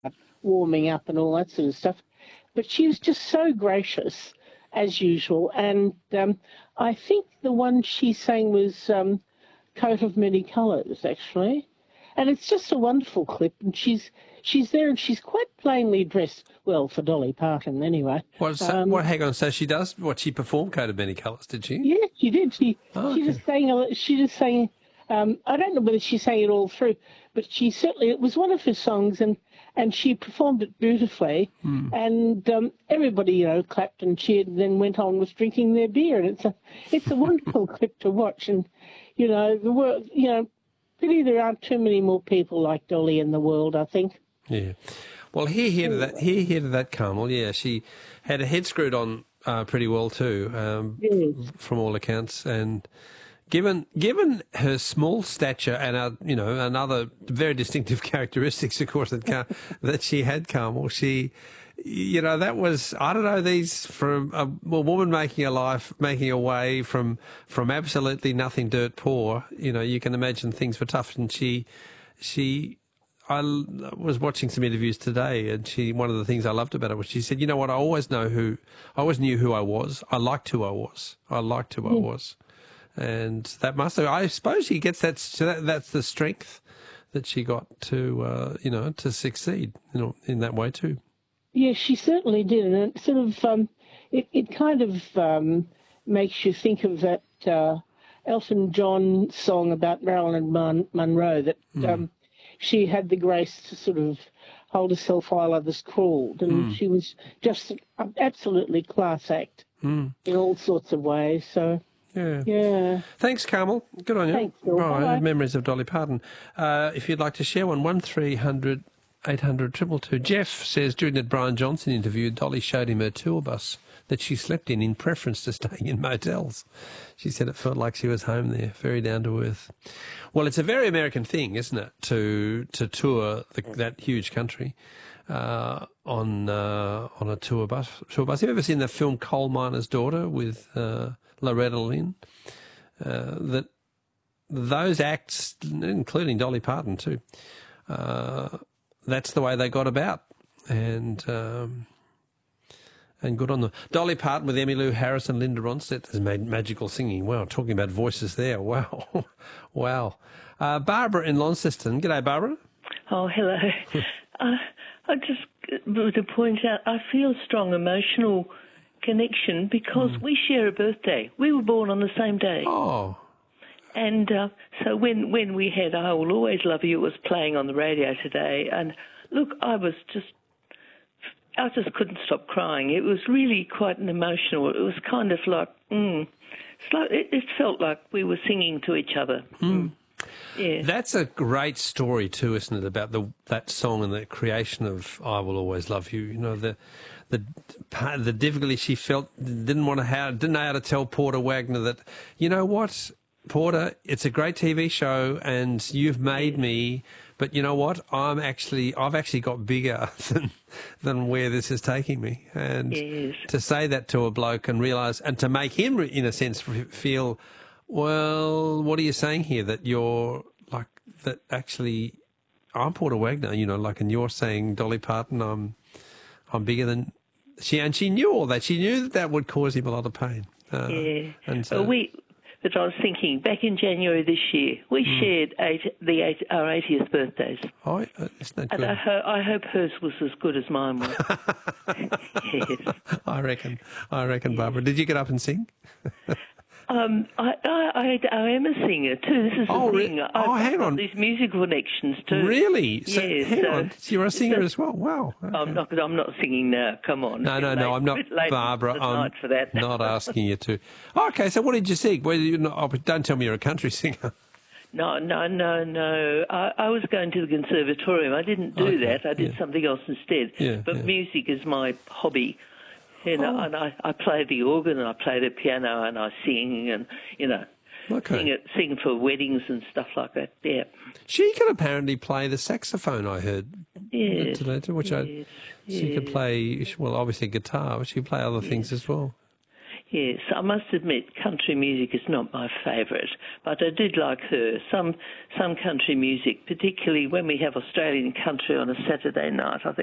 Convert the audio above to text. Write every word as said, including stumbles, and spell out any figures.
warming up and all that sort of stuff. But she was just so gracious, as usual. And um, I think the one she sang was um, Coat of Many Colours, actually. And it's just a wonderful clip. And she's she's there and she's quite plainly dressed. Well, for Dolly Parton, anyway. What, so, um, what, hang on, so she does, what, she performed Coat of Many Colours, did she? Yeah, she did. She, oh, she okay. just sang, a- she just sang, um, I don't know whether she sang it all through, but she certainly, it was one of her songs, and, and she performed it beautifully. Hmm. And um, everybody, you know, clapped and cheered and then went on with drinking their beer. And it's a, it's a wonderful clip to watch. And, you know, the world, you know, pity there aren't too many more people like Dolly in the world, I think. Yeah. Well, here, here to that, here, here to that, Carmel. Yeah, she had her head screwed on uh, pretty well too, um, Yes. from all accounts. And given given her small stature and uh, you know, another very distinctive characteristics, of course, that Car- that she had, Carmel, she, you know, that was, I don't know, these from a, a woman making a life, making a way from from absolutely nothing, dirt poor. You know, you can imagine things were tough, and she she. I was watching some interviews today, and she, one of the things I loved about it was she said, you know what, I always know who, I always knew who I was. I liked who I was. I liked who I was. And that must have, I suppose she gets that, so that that's the strength that she got to, uh, you know, to succeed, you know, in that way too. Yeah, she certainly did. And it sort of, um, it, it kind of um, makes you think of that uh, Elton John song about Marilyn Mon- Monroe that, Mm. um, she had the grace to sort of hold herself while others crawled, and Mm. she was just an absolutely class act Mm. in all sorts of ways. So, Yeah. yeah. Thanks, Carmel. Good on you. Thanks, Phil. Right, Bye. memories of Dolly Parton. Uh, if you'd like to share one, one three hundred eight hundred two two two. Jeff says during that Brian Johnson interview, Dolly showed him her tour bus that she slept in in preference to staying in motels. She said it felt like she was home there, very down to earth. Well, it's a very American thing, isn't it, to to tour the, that huge country uh, on uh, on a tour bus. Tour bus. Have you ever seen the film Coal Miner's Daughter with uh, Loretta Lynn? Uh, that those acts, including Dolly Parton too, uh, that's the way they got about, and um, and good on them. Dolly Parton with Emmylou Harris and Linda Ronstadt has made magical singing. Wow, talking about voices there. Wow, wow. Uh, Barbara in Launceston. G'day, Barbara. Oh, hello. uh, I just want to point out, I feel a strong emotional connection because Mm. we share a birthday. We were born on the same day. Oh, And uh, so when, when we had I Will Always Love You, it was playing on the radio today. And look, I was just, I just couldn't stop crying. It was really quite an emotional, it was kind of like, mm, it's like it, it felt like we were singing to each other. Mm. Yeah. That's a great story too, isn't it? About the that song and the creation of "I Will Always Love You." You know, the the the difficulty she felt, didn't want to how didn't know how to tell Porter Wagner that, you know what, Porter, it's a great T V show and you've made me, but you know what, I'm actually I've actually got bigger than than where this is taking me. And Yes. to say that to a bloke and realise, and to make him, in a sense, feel, well, what are you saying here? That you're like, that actually, I'm Porter Wagner, you know, like, and you're saying, Dolly Parton, I'm, I'm bigger than she, and she knew all that. She knew that that would cause him a lot of pain. Uh, Yeah. And so, Well, we, but I was thinking, back in January this year, we Mm. shared eight, the eight, our eightieth birthdays. oh, uh, isn't that And good? I, ho- I hope hers was as good as mine was. Yes. I reckon. I reckon, Barbara. Did you get up and sing? Um, I, I, I, I am a singer too. This is the Oh, re- thing. I've, oh, hang I've got on. these musical connections too. Really? So, Yes, hang so- on. So you're a singer so- as well? Wow. Okay. I'm not. I'm not singing now. Come on. No, It's no, no, late- I'm not, it's late Barbara. at I'm night for that. not asking you to. Okay, so what did you sing? Well, you know, oh, but don't tell me you're a country singer. No, no, no, no. I, I was going to the conservatorium. I didn't do Okay, that. I did yeah. something else instead. Yeah, but yeah. music is my hobby. You know, Oh. and I, I play the organ and I play the piano and I sing and, you know, Okay. sing it, sing for weddings and stuff like that. Yeah. She can apparently play the saxophone, I heard Yes. today, too, which I, yes, she could yes. play, well, obviously guitar, but she could play other things as well. Yes, I must admit, country music is not my favourite, but I did like her. Some some country music, particularly when we have Australian country on a Saturday night, I think